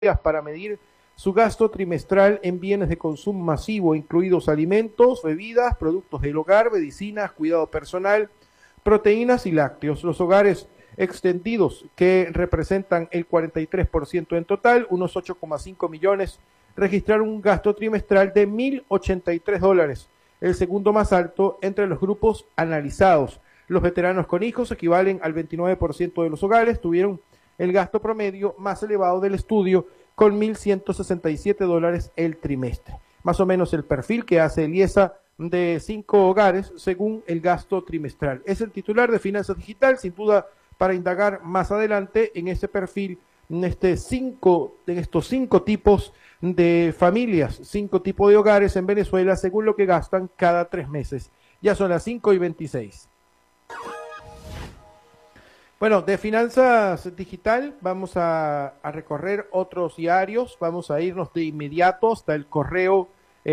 para medir su gasto trimestral en bienes de consumo masivo, incluidos alimentos, bebidas, productos del hogar, medicinas, cuidado personal, proteínas y lácteos. Los hogares extendidos, que representan el 43% en total, unos 8,5 millones, registraron un gasto trimestral de $1,083, el segundo más alto entre los grupos analizados. Los veteranos con hijos, equivalen al 29% de los hogares, tuvieron el gasto promedio más elevado del estudio, con $1,167 el trimestre. Más o menos el perfil que hace el IESA de 5 hogares según el gasto trimestral. Es el titular de Finanzas Digital, sin duda, para indagar más adelante en ese perfil, en estos 5 tipos de familias, 5 tipos de hogares en Venezuela, según lo que gastan cada 3 meses. Ya son las 5:26. Bueno, de Finanzas Digital vamos a recorrer otros diarios, vamos a irnos de inmediato hasta el correo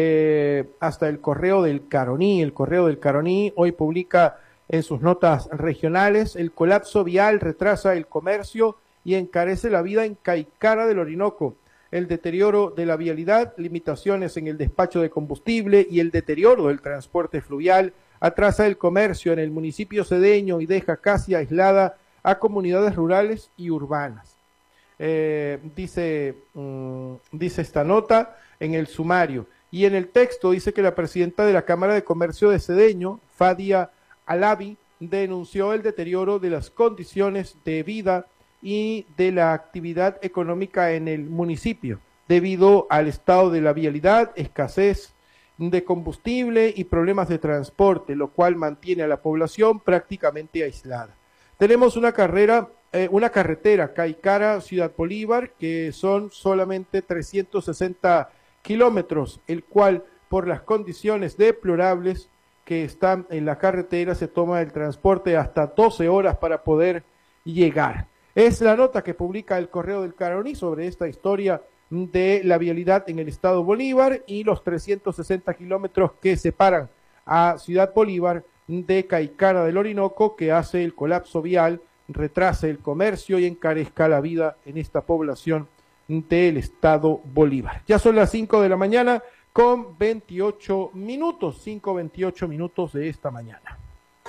del Caroní. El correo del Caroní hoy publica en sus notas regionales: el colapso vial retrasa el comercio y encarece la vida en Caicara del Orinoco. El deterioro de la vialidad, limitaciones en el despacho de combustible y el deterioro del transporte fluvial atrasa el comercio en el municipio cedeño y deja casi aislada a comunidades rurales y urbanas. Dice esta nota en el sumario. Y en el texto dice que la presidenta de la Cámara de Comercio de Cedeño, Fadia Alavi, denunció el deterioro de las condiciones de vida y de la actividad económica en el municipio, debido al estado de la vialidad, escasez de combustible y problemas de transporte, lo cual mantiene a la población prácticamente aislada. Tenemos una carretera Caicara-Ciudad Bolívar, que son solamente 360 kilómetros, el cual, por las condiciones deplorables que están en la carretera, se toma el transporte hasta 12 horas para poder llegar. Es la nota que publica el Correo del Caroní sobre esta historia de la vialidad en el estado Bolívar y los 360 kilómetros que separan a Ciudad Bolívar de Caicara del Orinoco, que hace el colapso vial, retrase el comercio y encarezca la vida en esta población del estado Bolívar. Ya son las 5 de la mañana con 28 minutos, 5:28 minutos de esta mañana.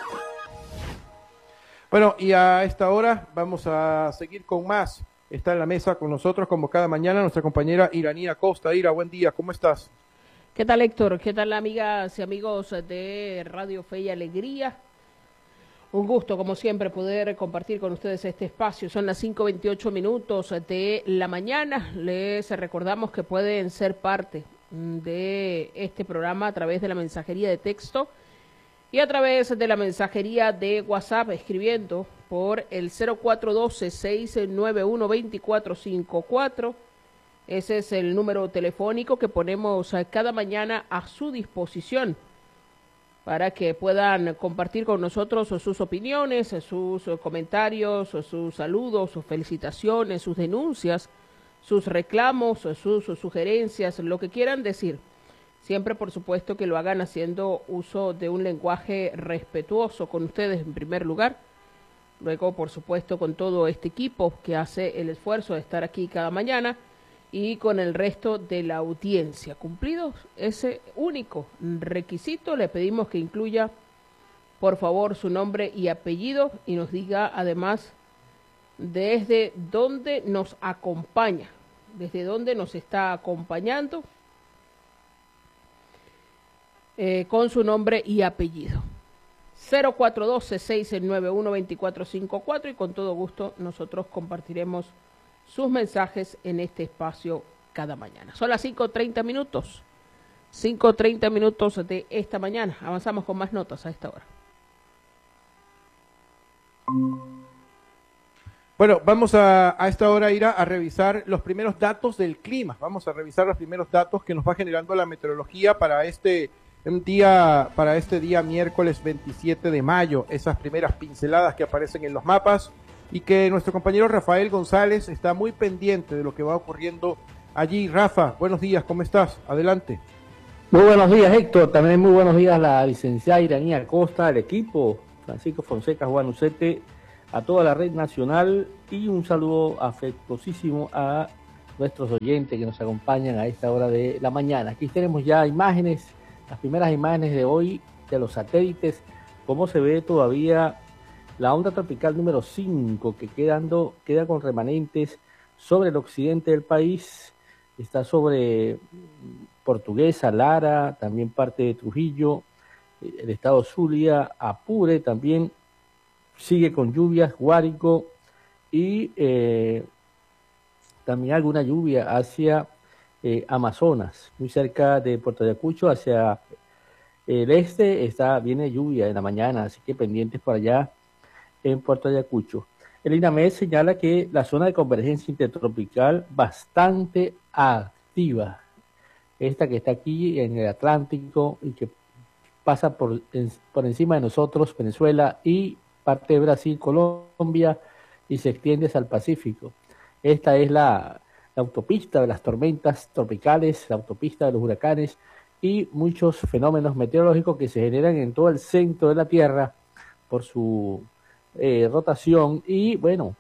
Bueno, y a esta hora vamos a seguir con más. Está en la mesa con nosotros, como cada mañana, nuestra compañera Iranía Costa. Ira, buen día, ¿cómo estás? ¿Qué tal, Héctor? ¿Qué tal, amigas y amigos de Radio Fe y Alegría? Un gusto, como siempre, poder compartir con ustedes este espacio. Son las 5:28 minutos de la mañana. Les recordamos que pueden ser parte de este programa a través de la mensajería de texto y a través de la mensajería de WhatsApp, escribiendo por el 0412-691-2454. Ese es el número telefónico que ponemos cada mañana a su disposición para que puedan compartir con nosotros sus opiniones, sus comentarios, sus saludos, sus felicitaciones, sus denuncias, sus reclamos, sus sugerencias, lo que quieran decir. Siempre, por supuesto, que lo hagan haciendo uso de un lenguaje respetuoso con ustedes en primer lugar. Luego, por supuesto, con todo este equipo que hace el esfuerzo de estar aquí cada mañana y con el resto de la audiencia. Cumplido ese único requisito, le pedimos que incluya, por favor, su nombre y apellido y nos diga además desde dónde nos acompaña, desde dónde nos está acompañando, con su nombre y apellido. 0412-691-2454 y con todo gusto nosotros compartiremos sus mensajes en este espacio cada mañana. Son las 5:30 minutos. 5:30 minutos de esta mañana. Avanzamos con más notas a esta hora. Bueno, vamos a esta hora ir a revisar los primeros datos del clima. Vamos a revisar los primeros datos que nos va generando la meteorología para este día miércoles 27 de mayo. Esas primeras pinceladas que aparecen en los mapas y que nuestro compañero Rafael González está muy pendiente de lo que va ocurriendo allí. Rafa, buenos días, ¿cómo estás? Adelante. Muy buenos días, Héctor. También muy buenos días a la licenciada Iranía Costa, al equipo, Francisco Fonseca, Juan Ucete, a toda la red nacional y un saludo afectuosísimo a nuestros oyentes que nos acompañan a esta hora de la mañana. Aquí tenemos ya imágenes, las primeras imágenes de hoy de los satélites, cómo se ve todavía la onda tropical número 5 que queda con remanentes sobre el occidente del país, está sobre Portuguesa, Lara, también parte de Trujillo, el estado Zulia, Apure también sigue con lluvias, Guárico y también alguna lluvia hacia Amazonas, muy cerca de Puerto Ayacucho, hacia el este viene lluvia en la mañana, así que pendientes por allá en Puerto Ayacucho. El INAMED señala que la zona de convergencia intertropical bastante activa, esta que está aquí en el Atlántico y que pasa por encima de nosotros, Venezuela y parte de Brasil, Colombia, y se extiende hacia el Pacífico. Esta es la autopista de las tormentas tropicales, la autopista de los huracanes y muchos fenómenos meteorológicos que se generan en todo el centro de la Tierra por su rotación y bueno,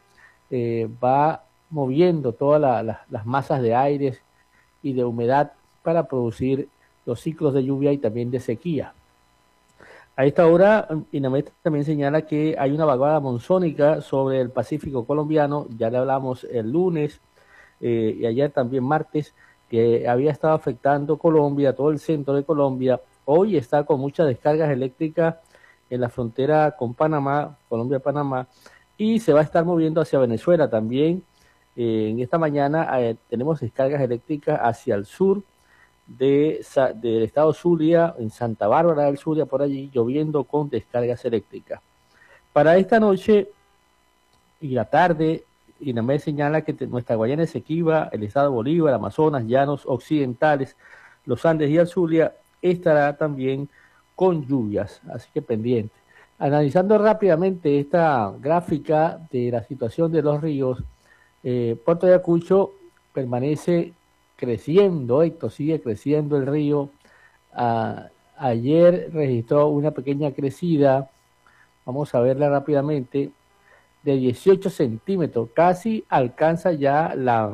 va moviendo todas las masas de aire y de humedad para producir los ciclos de lluvia y también de sequía. A esta hora, INAMED también señala que hay una vaguada monzónica sobre el Pacífico colombiano, ya le hablamos el lunes y ayer también martes, que había estado afectando Colombia, todo el centro de Colombia. Hoy está con muchas descargas eléctricas en la frontera con Panamá, Colombia-Panamá, y se va a estar moviendo hacia Venezuela también. En esta mañana tenemos descargas eléctricas hacia el sur del estado Zulia, en Santa Bárbara del Zulia, por allí, lloviendo con descargas eléctricas. Para esta noche y la tarde, INAMED señala que nuestra Guayana Esequiba, el estado Bolívar, Amazonas, Llanos Occidentales, los Andes y el Zulia estará también con lluvias, así que pendiente. Analizando rápidamente esta gráfica de la situación de los ríos, Puerto Ayacucho permanece creciendo, Héctor, sigue creciendo el río. Ayer registró una pequeña crecida, vamos a verla rápidamente, de 18 centímetros, casi alcanza ya la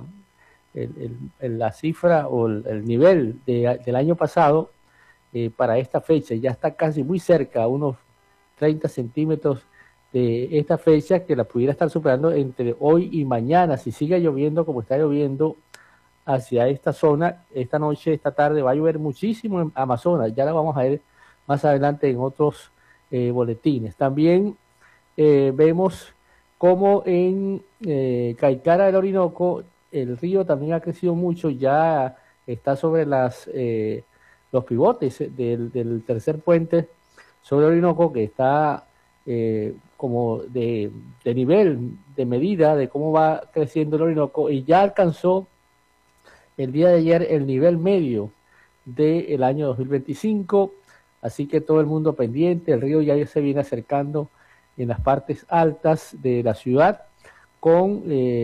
cifra o el nivel del año pasado para esta fecha, ya está casi muy cerca, unos 30 centímetros de esta fecha que la pudiera estar superando entre hoy y mañana, si sigue lloviendo como está lloviendo hacia esta zona, esta noche, esta tarde va a llover muchísimo en Amazonas, ya la vamos a ver más adelante en otros boletines. También vemos como en Caicara del Orinoco el río también ha crecido mucho, ya está sobre los pivotes del tercer puente sobre el Orinoco, que está como de nivel, de medida de cómo va creciendo el Orinoco, y ya alcanzó el día de ayer el nivel medio del año 2025, así que todo el mundo pendiente, el río ya se viene acercando en las partes altas de la ciudad, con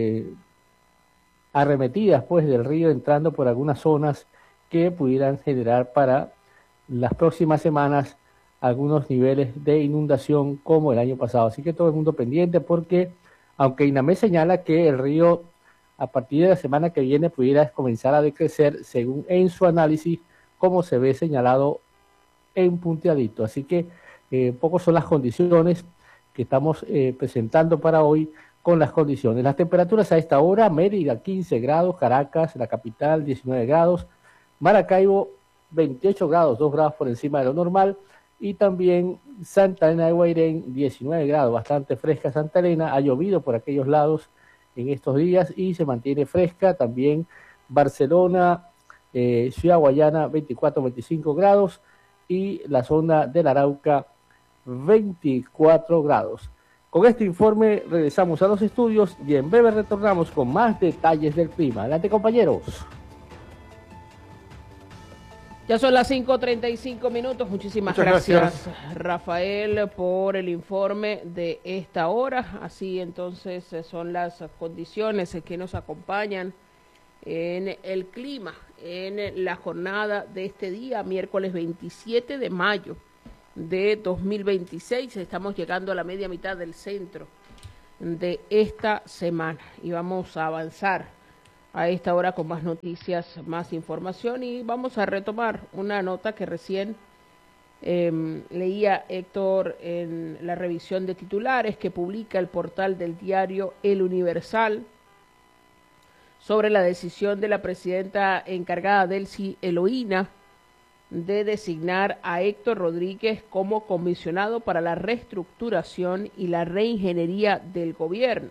arremetidas pues del río entrando por algunas zonas que pudieran generar para las próximas semanas algunos niveles de inundación como el año pasado. Así que todo el mundo pendiente, porque aunque INAMED señala que el río a partir de la semana que viene pudiera comenzar a decrecer según en su análisis, como se ve señalado en punteadito. Así que pocas son las condiciones que estamos presentando para hoy con las condiciones. Las temperaturas a esta hora: Mérida 15 grados, Caracas, la capital 19 grados, Maracaibo 28 grados, 2 grados por encima de lo normal, y también Santa Elena de Guairén 19 grados, bastante fresca Santa Elena, ha llovido por aquellos lados en estos días y se mantiene fresca. También Barcelona, Ciudad Guayana 24-25 grados y la zona del Arauca 24 grados. Con este informe regresamos a los estudios y en breve retornamos con más detalles del clima. Adelante, compañeros. Ya son las 5:35 minutos. Muchísimas gracias, Rafael, por el informe de esta hora. Así entonces son las condiciones que nos acompañan en el clima en la jornada de este día, miércoles 27 de mayo de 2026. Estamos llegando a la media mitad del centro de esta semana y vamos a avanzar a esta hora con más noticias, más información, y vamos a retomar una nota que recién leía Héctor en la revisión de titulares que publica el portal del diario El Universal sobre la decisión de la presidenta encargada Delcy Eloína de designar a Héctor Rodríguez como comisionado para la reestructuración y la reingeniería del gobierno.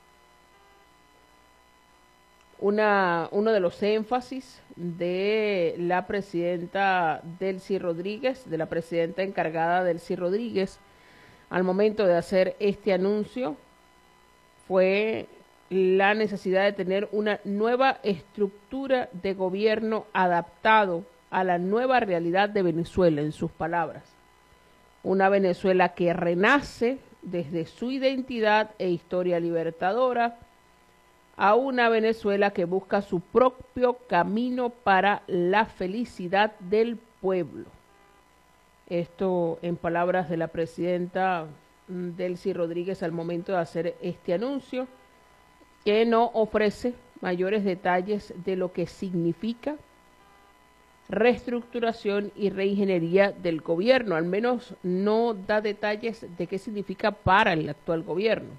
Uno de los énfasis de la presidenta Delcy Rodríguez, de la presidenta encargada Delcy Rodríguez, al momento de hacer este anuncio, fue la necesidad de tener una nueva estructura de gobierno adaptado a la nueva realidad de Venezuela, en sus palabras. Una Venezuela que renace desde su identidad e historia libertadora, a una Venezuela que busca su propio camino para la felicidad del pueblo. Esto en palabras de la presidenta Delcy Rodríguez al momento de hacer este anuncio, que no ofrece mayores detalles de lo que significa reestructuración y reingeniería del gobierno, al menos no da detalles de qué significa para el actual gobierno.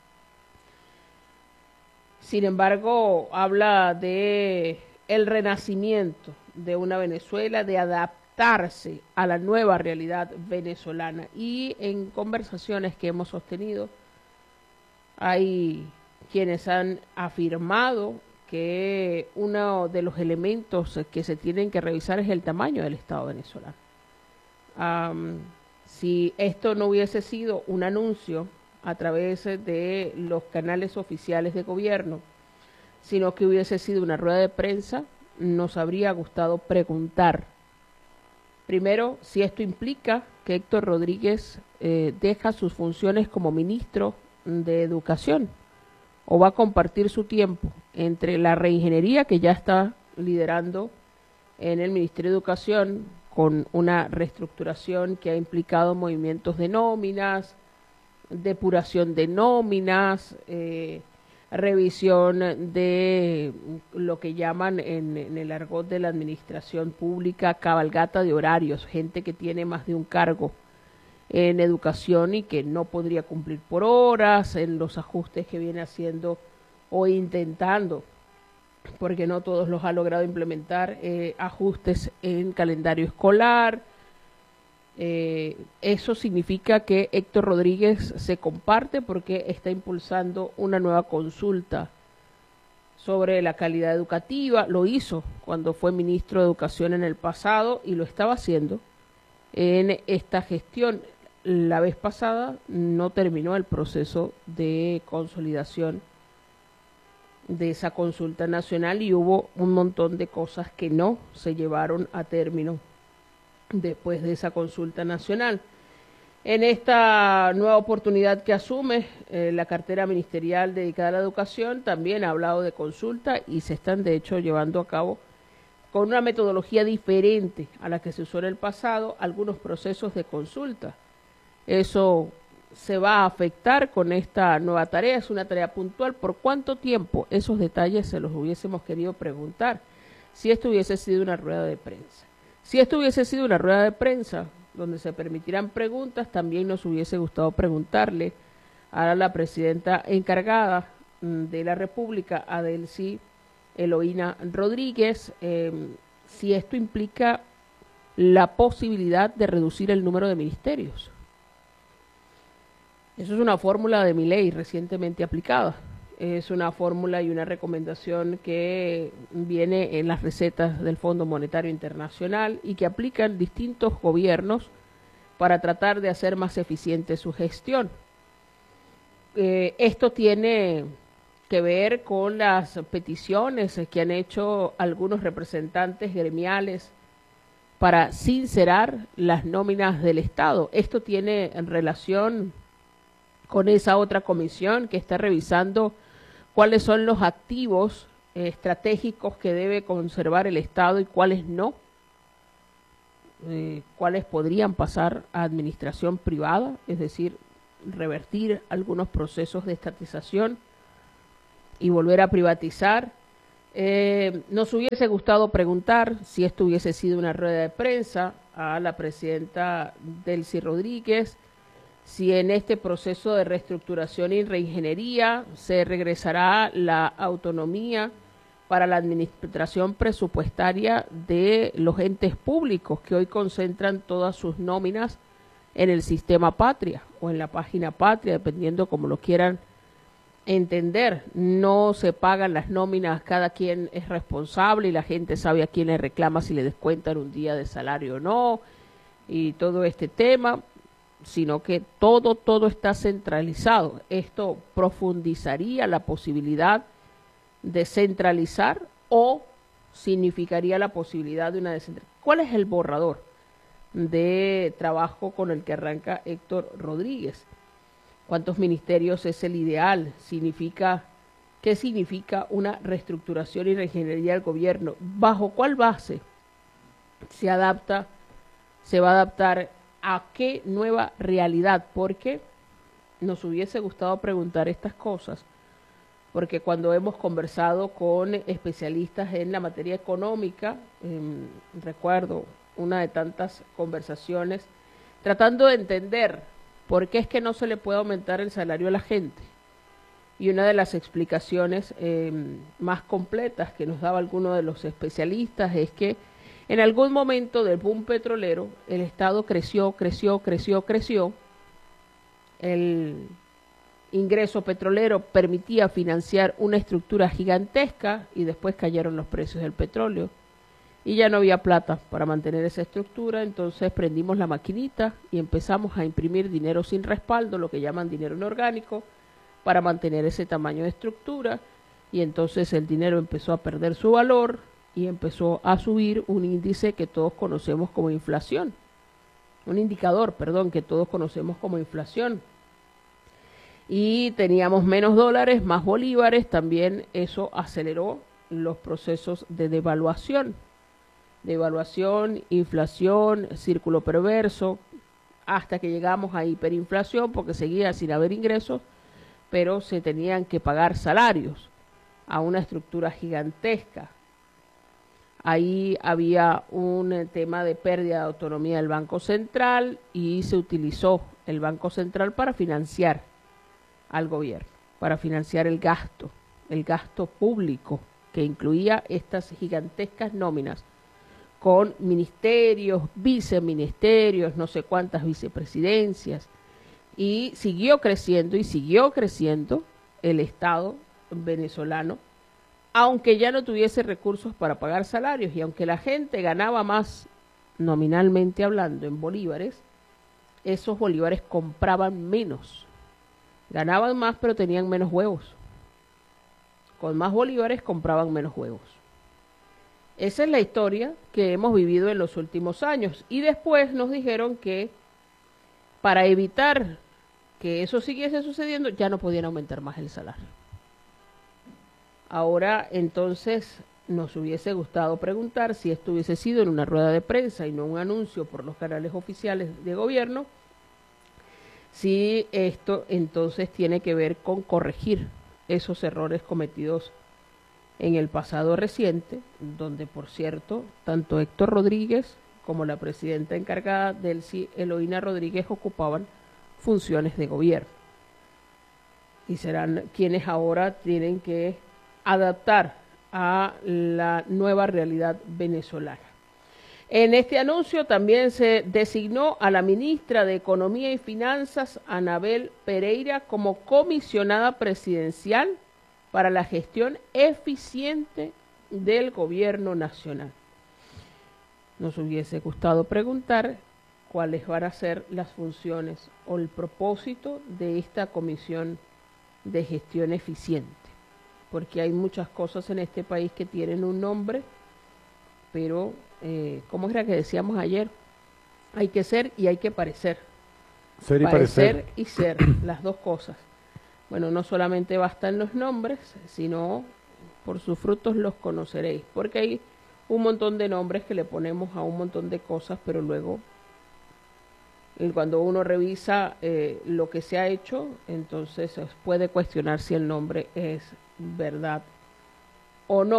Sin embargo, habla de el renacimiento de una Venezuela, de adaptarse a la nueva realidad venezolana. Y en conversaciones que hemos sostenido, hay quienes han afirmado que uno de los elementos que se tienen que revisar es el tamaño del Estado venezolano. Si esto no hubiese sido un anuncio a través de los canales oficiales de gobierno, sino que hubiese sido una rueda de prensa, nos habría gustado preguntar, primero, si esto implica que Héctor Rodríguez deja sus funciones como ministro de Educación, o va a compartir su tiempo entre la reingeniería que ya está liderando en el Ministerio de Educación, con una reestructuración que ha implicado movimientos de nóminas, depuración de nóminas, revisión de lo que llaman en el argot de la administración pública cabalgata de horarios, gente que tiene más de un cargo en educación y que no podría cumplir por horas, en los ajustes que viene haciendo o intentando, porque no todos los ha logrado implementar, ajustes en calendario escolar. Eso significa que Héctor Rodríguez se comparte porque está impulsando una nueva consulta sobre la calidad educativa. Lo hizo cuando fue ministro de Educación en el pasado y lo estaba haciendo en esta gestión. La vez pasada no terminó el proceso de consolidación de esa consulta nacional y hubo un montón de cosas que no se llevaron a término después de esa consulta nacional. En esta nueva oportunidad que asume la cartera ministerial dedicada a la educación, también ha hablado de consulta y se están de hecho llevando a cabo con una metodología diferente a la que se usó en el pasado algunos procesos de consulta. Eso se va a afectar con esta nueva tarea, es una tarea puntual. ¿Por cuánto tiempo? Esos detalles se los hubiésemos querido preguntar si esto hubiese sido una rueda de prensa. Si esto hubiese sido una rueda de prensa donde se permitirán preguntas, también nos hubiese gustado preguntarle a la presidenta encargada de la República, a Delcy Eloína Rodríguez, si esto implica la posibilidad de reducir el número de ministerios. Eso es una fórmula de Milei recientemente aplicada. Es una fórmula y una recomendación que viene en las recetas del Fondo Monetario Internacional y que aplican distintos gobiernos para tratar de hacer más eficiente su gestión. Esto tiene que ver con las peticiones que han hecho algunos representantes gremiales para sincerar las nóminas del Estado. Esto tiene en relación con esa otra comisión que está revisando cuáles son los activos estratégicos que debe conservar el Estado y cuáles no, cuáles podrían pasar a administración privada, es decir, revertir algunos procesos de estatización y volver a privatizar. Nos hubiese gustado preguntar si esto hubiese sido una rueda de prensa a la presidenta Delcy Rodríguez, si en este proceso de reestructuración y reingeniería se regresará la autonomía para la administración presupuestaria de los entes públicos que hoy concentran todas sus nóminas en el sistema Patria o en la página Patria, dependiendo como lo quieran entender. No se pagan las nóminas, cada quien es responsable y la gente sabe a quién le reclama si le descuentan un día de salario o no, y todo este tema, sino que todo está centralizado. Esto profundizaría la posibilidad de centralizar o significaría la posibilidad de una descentralización. ¿Cuál es el borrador de trabajo con el que arranca Héctor Rodríguez? ¿Cuántos ministerios es el ideal? ¿Qué significa una reestructuración y reingeniería del gobierno? ¿Bajo cuál base se va a adaptar a qué nueva realidad? Porque nos hubiese gustado preguntar estas cosas, porque cuando hemos conversado con especialistas en la materia económica, recuerdo una de tantas conversaciones, tratando de entender por qué es que no se le puede aumentar el salario a la gente. Y una de las explicaciones más completas que nos daba alguno de los especialistas es que en algún momento del boom petrolero el Estado creció. El ingreso petrolero permitía financiar una estructura gigantesca y después cayeron los precios del petróleo y ya no había plata para mantener esa estructura. Entonces prendimos la maquinita y empezamos a imprimir dinero sin respaldo, lo que llaman dinero inorgánico, para mantener ese tamaño de estructura, y entonces el dinero empezó a perder su valor y empezó a subir un índice que todos conocemos como inflación, un indicador, perdón, que todos conocemos como inflación. Y teníamos menos dólares, más bolívares, también eso aceleró los procesos de devaluación, inflación, círculo perverso, hasta que llegamos a hiperinflación porque seguía sin haber ingresos, pero se tenían que pagar salarios a una estructura gigantesca. Ahí había un tema de pérdida de autonomía del Banco Central y se utilizó el Banco Central para financiar al gobierno, para financiar el gasto público, que incluía estas gigantescas nóminas con ministerios, viceministerios, no sé cuántas vicepresidencias, y siguió creciendo el Estado venezolano, aunque ya no tuviese recursos para pagar salarios y aunque la gente ganaba más nominalmente hablando en bolívares, esos bolívares compraban menos. Ganaban más, pero tenían menos huevos. Con más bolívares compraban menos huevos. Esa es la historia que hemos vivido en los últimos años. Y después nos dijeron que para evitar que eso siguiese sucediendo, ya no podían aumentar más el salario. Ahora, entonces, nos hubiese gustado preguntar si esto hubiese sido en una rueda de prensa y no un anuncio por los canales oficiales de gobierno, si esto entonces tiene que ver con corregir esos errores cometidos en el pasado reciente, donde, por cierto, tanto Héctor Rodríguez como la presidenta encargada, Delcy Eloína Rodríguez, ocupaban funciones de gobierno. Y serán quienes ahora tienen que adaptar a la nueva realidad venezolana. En este anuncio también se designó a la ministra de Economía y Finanzas, Anabel Pereira, como comisionada presidencial para la gestión eficiente del gobierno nacional. Nos hubiese gustado preguntar cuáles van a ser las funciones o el propósito de esta comisión de gestión eficiente, porque hay muchas cosas en este país que tienen un nombre, pero ¿cómo era que decíamos ayer? Hay que ser y hay que parecer. Ser y parecer. Y ser, las dos cosas. Bueno, no solamente bastan los nombres, sino por sus frutos los conoceréis, porque hay un montón de nombres que le ponemos a un montón de cosas, pero luego cuando uno revisa lo que se ha hecho, entonces puede cuestionar si el nombre es verdad o no.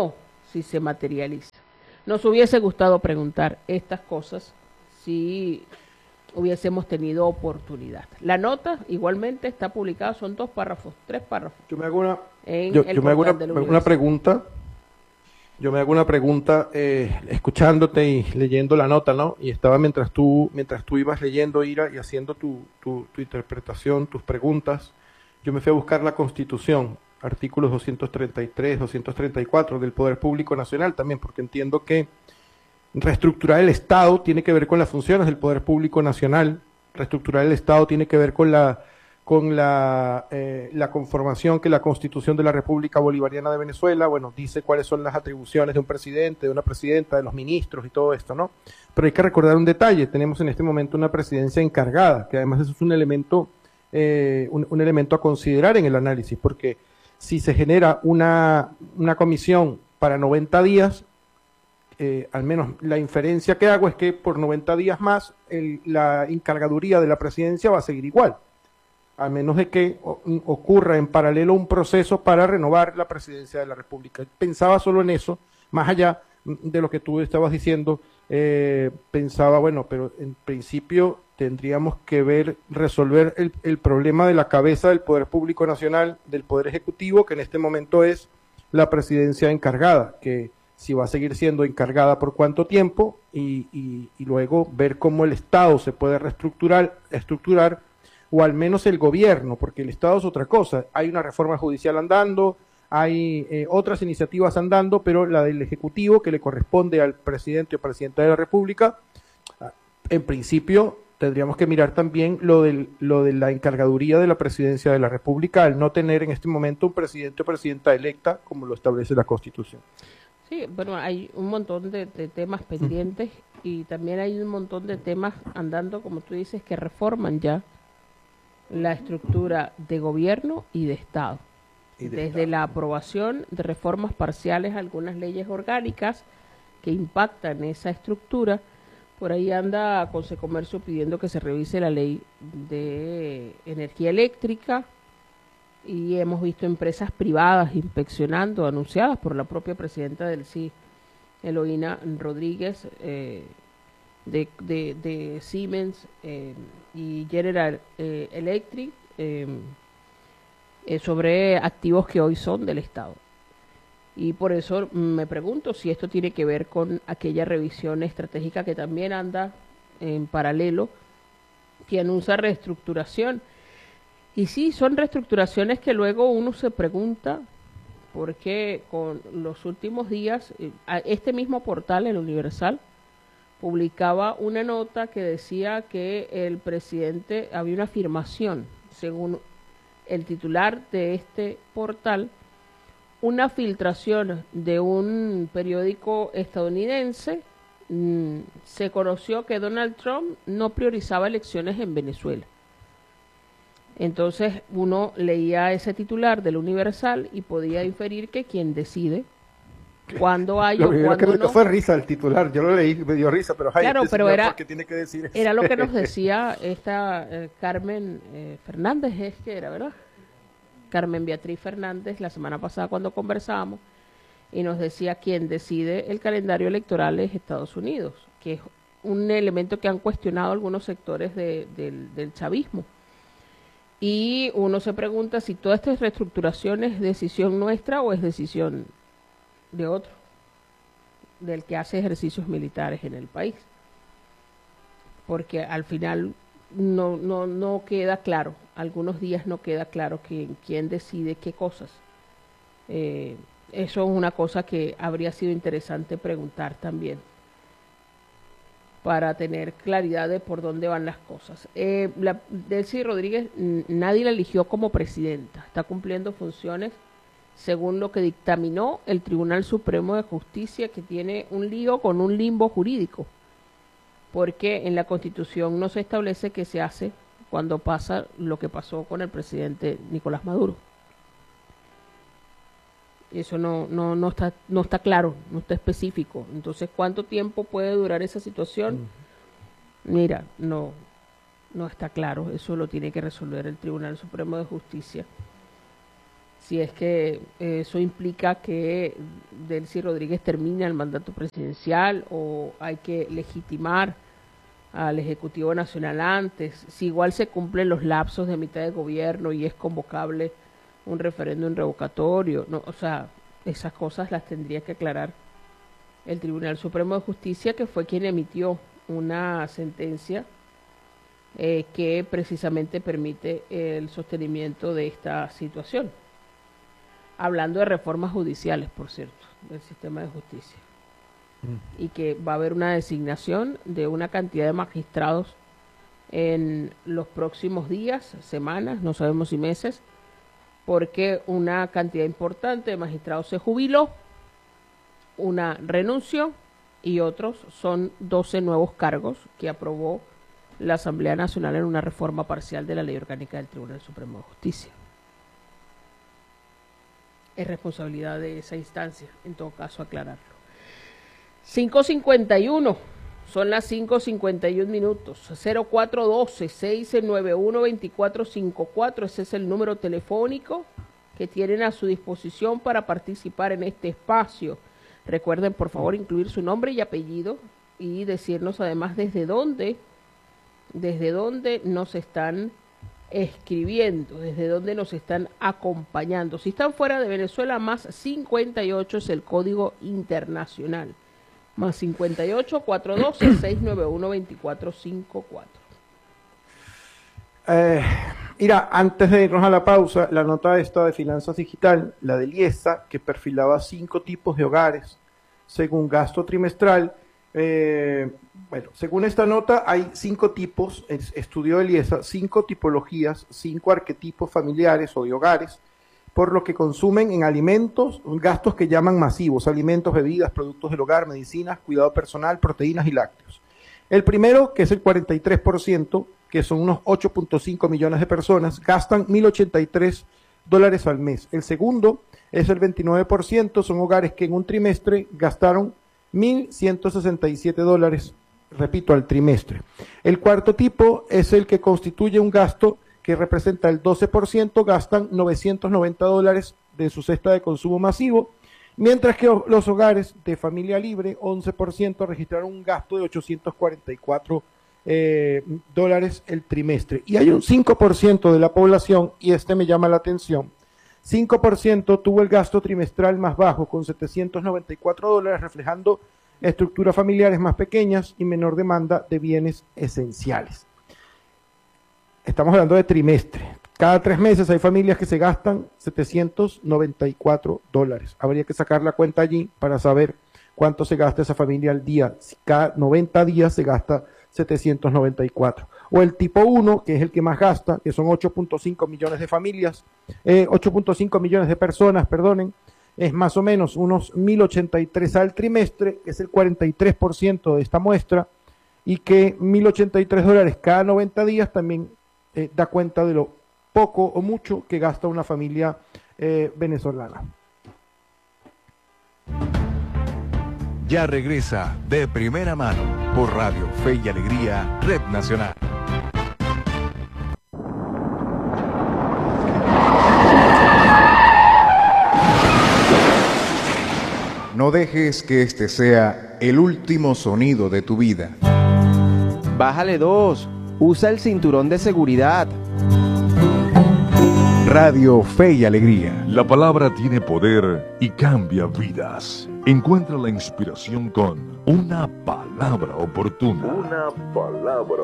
si se materializa. Nos hubiese gustado preguntar estas cosas si hubiésemos tenido oportunidad. La nota igualmente está publicada, son 2 párrafos, 3 párrafos. Yo me hago una, en yo, el yo me hago portal de la una pregunta. Yo me hago una pregunta escuchándote y leyendo la nota, ¿no? Y estaba mientras tú ibas leyendo, Ira, y haciendo tu interpretación, tus preguntas, yo me fui a buscar la Constitución, artículos 233, 234 del Poder Público Nacional también, porque entiendo que reestructurar el Estado tiene que ver con las funciones del Poder Público Nacional, reestructurar el Estado tiene que ver con la conformación que la Constitución de la República Bolivariana de Venezuela, bueno, dice cuáles son las atribuciones de un presidente, de una presidenta, de los ministros y todo esto, ¿no? Pero hay que recordar un detalle, tenemos en este momento una presidencia encargada, que además eso es un elemento a considerar en el análisis, porque si se genera una comisión para 90 días, al menos la inferencia que hago es que por 90 días más la encargaduría de la presidencia va a seguir igual, a menos de que ocurra en paralelo un proceso para renovar la presidencia de la República. Pensaba solo en eso, más allá de lo que tú estabas diciendo, pensaba, bueno, pero en principio tendríamos que resolver el problema de la cabeza del Poder Público Nacional, del Poder Ejecutivo, que en este momento es la presidencia encargada, que si va a seguir siendo encargada por cuánto tiempo, y luego ver cómo el Estado se puede estructurar, o al menos el gobierno, porque el Estado es otra cosa. Hay una reforma judicial andando, hay otras iniciativas andando, pero la del Ejecutivo, que le corresponde al presidente o presidenta de la República, en principio tendríamos que mirar también lo de la encargaduría de la presidencia de la República, al no tener en este momento un presidente o presidenta electa, como lo establece la Constitución. Sí, bueno, hay un montón de temas pendientes y también hay un montón de temas andando, como tú dices, que reforman ya la estructura de gobierno y de Estado. Desde la aprobación de reformas parciales a algunas leyes orgánicas que impactan esa estructura, por ahí anda Consecomercio pidiendo que se revise la ley de energía eléctrica, y hemos visto empresas privadas inspeccionando, anunciadas por la propia presidenta del CIE, Eloína Rodríguez, de Siemens y General Electric, sobre activos que hoy son del Estado. Y por eso me pregunto si esto tiene que ver con aquella revisión estratégica que también anda en paralelo, que anuncia reestructuración. Y sí, son reestructuraciones que luego uno se pregunta, porque con los últimos días, este mismo portal, el Universal, publicaba una nota que decía que el presidente, había una afirmación, según el titular de este portal, una filtración de un periódico estadounidense, se conoció que Donald Trump no priorizaba elecciones en Venezuela. Entonces uno leía ese titular del Universal y podía inferir que quien decide cuándo hay o cuándo no. Fue risa el titular, yo lo leí, me dio risa, pero claro, pero era, tiene que decir eso. Era lo que nos decía esta Carmen Fernández, es que era, ¿verdad? Carmen Beatriz Fernández, la semana pasada cuando conversábamos, y nos decía quien decide el calendario electoral es Estados Unidos, que es un elemento que han cuestionado algunos sectores del chavismo. Y uno se pregunta si toda esta reestructuración es decisión nuestra o es decisión de otro, del que hace ejercicios militares en el país. Porque al final no queda claro, algunos días no queda claro quién decide qué cosas. Eso es una cosa que habría sido interesante preguntar también, para tener claridad de por dónde van las cosas. Delcy Rodríguez, nadie la eligió como presidenta, está cumpliendo funciones según lo que dictaminó el Tribunal Supremo de Justicia, que tiene un lío con un limbo jurídico, porque en la Constitución no se establece qué se hace cuando pasa lo que pasó con el presidente Nicolás Maduro. Eso no está claro, no está específico. Entonces, ¿cuánto tiempo puede durar esa situación? Mira, no está claro. Eso lo tiene que resolver el Tribunal Supremo de Justicia. si es que eso implica que Delcy Rodríguez termina el mandato presidencial o hay que legitimar al Ejecutivo Nacional antes, si igual se cumplen los lapsos de mitad de gobierno y es convocable un referéndum revocatorio, no, o sea, esas cosas las tendría que aclarar el Tribunal Supremo de Justicia, que fue quien emitió una sentencia que precisamente permite el sostenimiento de esta situación. Hablando de reformas judiciales, por cierto, del sistema de justicia. Y que va a haber una designación de una cantidad de magistrados en los próximos días, semanas, no sabemos si meses, porque una cantidad importante de magistrados se jubiló, una renunció y otros son 12 nuevos cargos que aprobó la Asamblea Nacional en una reforma parcial de la Ley Orgánica del Tribunal Supremo de Justicia. Es responsabilidad de esa instancia, en todo caso, aclararlo. 5:51, son las 5:51 minutos. 0412-691-2454, ese es el número telefónico que tienen a su disposición para participar en este espacio. Recuerden, por favor, incluir su nombre y apellido y decirnos además desde dónde nos están escribiendo, desde dónde nos están acompañando. Si están fuera de Venezuela, más 58 es el código internacional. Más 58 412 691 2454. Mira, antes de irnos a la pausa, la nota esta de Finanzas Digital, la del IESA, que perfilaba 5 tipos de hogares según gasto trimestral. Bueno, según esta nota hay 5 tipos, estudió el IESA, 5 tipologías, 5 arquetipos familiares o de hogares, por lo que consumen en alimentos, gastos que llaman masivos, alimentos, bebidas, productos del hogar, medicinas, cuidado personal, proteínas y lácteos. El primero, que es el 43%, que son unos 8.5 millones de personas, gastan $1.083 al mes. El segundo es el 29%, son hogares que en un trimestre gastaron $1.167, repito, al trimestre. El cuarto tipo es el que constituye un gasto que representa el 12%, gastan $990 de su cesta de consumo masivo, mientras que los hogares de familia libre, 11%, registraron un gasto de $844 el trimestre. Y hay un 5% de la población, y este me llama la atención, 5% tuvo el gasto trimestral más bajo, con $794, reflejando estructuras familiares más pequeñas y menor demanda de bienes esenciales. Estamos hablando de trimestre. Cada 3 meses hay familias que se gastan $794. Habría que sacar la cuenta allí para saber cuánto se gasta esa familia al día. Si cada 90 días se gasta 794. O el tipo 1, que es el que más gasta, que son 8.5 millones de familias, 8.5 millones de personas, perdonen, es más o menos unos 1.083 al trimestre, que es el 43% de esta muestra, y que $1.083 cada 90 días también da cuenta de lo poco o mucho que gasta una familia venezolana. Ya regresa De Primera Mano por Radio Fe y Alegría, Red Nacional. No dejes que este sea el último sonido de tu vida. Bájale 2. Usa el cinturón de seguridad. Radio Fe y Alegría. La palabra tiene poder y cambia vidas. Encuentra la inspiración con una palabra oportuna. Una palabra